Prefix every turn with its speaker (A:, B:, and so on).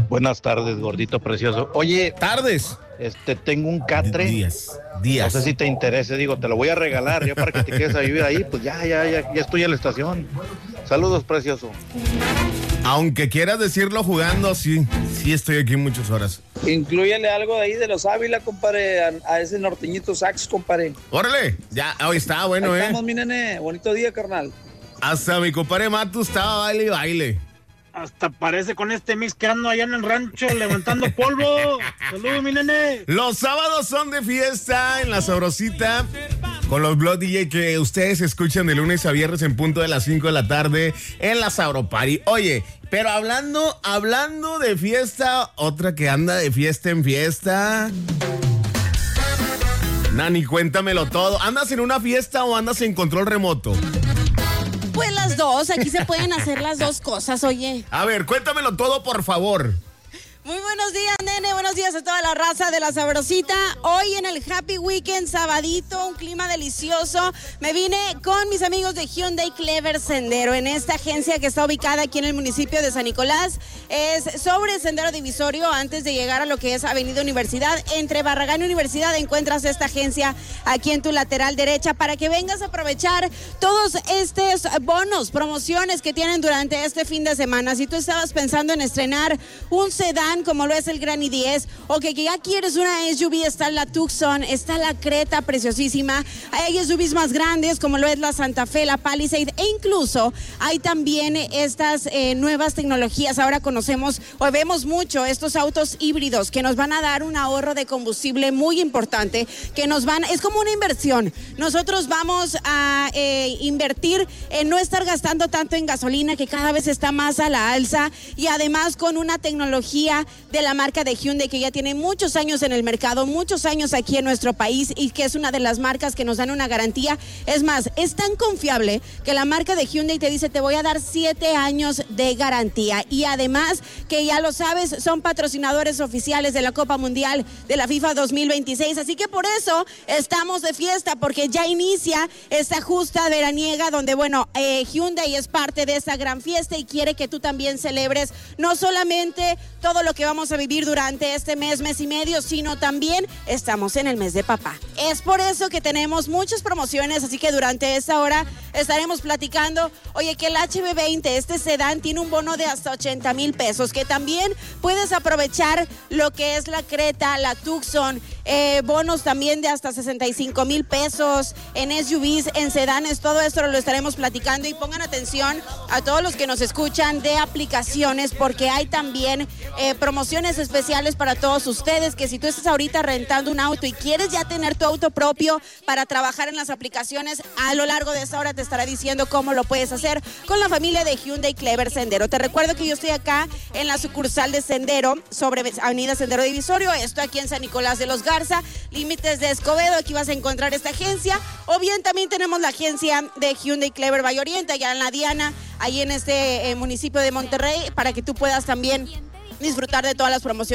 A: Buenas tardes, gordito precioso. Oye,
B: Tardes.
A: tengo un catre.
B: Días.
A: No sé si te interese, digo, te lo voy a regalar yo para que te quedes a vivir ahí, pues ya estoy en la estación. Saludos, precioso.
B: Aunque quieras decirlo jugando, sí estoy aquí muchas horas.
C: Inclúyele algo de ahí de los Ávila, compadre, a ese norteñito sax, compadre.
B: Órale, ya, hoy está bueno,
C: Ahí estamos, mi nene, bonito día, carnal.
B: Hasta mi compadre Matu estaba baile y baile.
D: Hasta parece con este mix que ando allá en el rancho levantando polvo. Saludos, mi nene.
B: Los sábados son de fiesta en La Sabrosita con los Blood DJ que ustedes escuchan de lunes a viernes en punto de las 5 de la tarde en la Sabro Party. Oye, pero hablando de fiesta, otra que anda de fiesta en fiesta. Nani, cuéntamelo todo. ¿Andas en una fiesta o andas en control remoto?
E: Pues las dos, aquí se pueden hacer las dos cosas, oye.
B: A ver, cuéntamelo todo, por favor.
E: Muy buenos días, nene, buenos días a toda la raza de La Sabrosita. Hoy en el Happy Weekend, sabadito, un clima delicioso. Me vine con mis amigos de Hyundai Clever Sendero en esta agencia que está ubicada aquí en el municipio de San Nicolás. Es sobre Sendero Divisorio, antes de llegar a lo que es Avenida Universidad. Entre Barragán y Universidad encuentras esta agencia aquí en tu lateral derecha para que vengas a aprovechar todos estos bonos, promociones que tienen durante este fin de semana. Si tú estabas pensando en estrenar un sedán como lo es el Gran i10 o que ya quieres una SUV, está la Tucson, está la Creta preciosísima, hay SUVs más grandes como lo es la Santa Fe, la Palisade e incluso hay también estas nuevas tecnologías. Ahora conocemos o vemos mucho estos autos híbridos que nos van a dar un ahorro de combustible muy importante, que es como una inversión. Nosotros vamos a invertir en no estar gastando tanto en gasolina, que cada vez está más a la alza, y además con una tecnología de la marca de Hyundai que ya tiene muchos años en el mercado, muchos años aquí en nuestro país y que es una de las marcas que nos dan una garantía. Es más, es tan confiable que la marca de Hyundai te dice te voy a dar 7 años de garantía, y además que ya lo sabes, son patrocinadores oficiales de la Copa Mundial de la FIFA 2026, así que por eso estamos de fiesta, porque ya inicia esta justa veraniega donde Hyundai es parte de esta gran fiesta y quiere que tú también celebres no solamente todo lo que vamos a vivir durante este mes y medio, sino también estamos en el mes de papá. Es por eso que tenemos muchas promociones, así que durante esta hora estaremos platicando. Oye, que el HB20, este sedán, tiene un bono de hasta 80,000 pesos, que también puedes aprovechar lo que es la Creta, la Tucson, bonos también de hasta 65,000 pesos en SUVs, en sedanes. Todo esto lo estaremos platicando, y pongan atención a todos los que nos escuchan de aplicaciones, porque hay también promociones especiales para todos ustedes, que si tú estás ahorita rentando un auto y quieres ya tener tu auto propio para trabajar en las aplicaciones, a lo largo de esta hora te estará diciendo cómo lo puedes hacer con la familia de Hyundai Clever Sendero. Te recuerdo que yo estoy acá en la sucursal de Sendero, sobre Avenida Sendero Divisorio, esto aquí en San Nicolás de los Garza, límites de Escobedo. Aquí vas a encontrar esta agencia, o bien también tenemos la agencia de Hyundai Clever Valle Oriente, allá en la Diana, ahí en este municipio de Monterrey, para que tú puedas también disfrutar de todas las promociones